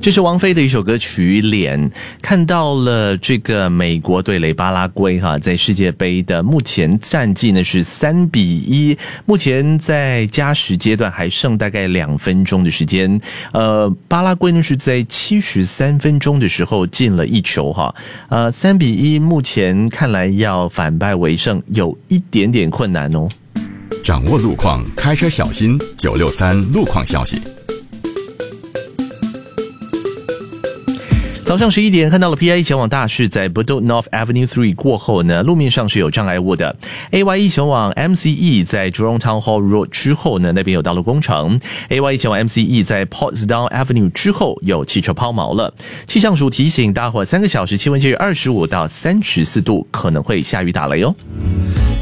这是王菲的一首歌曲《脸》。看到了这个美国对垒巴拉圭在世界杯的目前战绩呢是3-1，目前在加时阶段还剩大概2分钟的时间。巴拉圭呢是在73分钟的时候进了1球3-1，目前看来要反败为胜有一点点困难哦。 掌握路况，开车小心963路况消息。 早上11点看到了 PIE 前往大市，在 Bedok North Avenue 3过后呢，路面上是有障碍物的。AYE 前往 MCE 在 Jurong Town Hall Road 之后呢，那边有道路工程。AYE 前往 MCE 在 Portsdown Avenue 之后有汽车抛锚了。气象署提醒大伙3个小时气温介于25到34度，可能会下雨打雷哦。